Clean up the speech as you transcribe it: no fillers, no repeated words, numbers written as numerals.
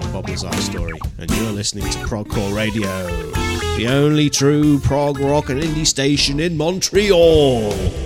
Bob Lazar Story, and you're listening to Progcore Radio, the only true prog rock and indie station in Montreal.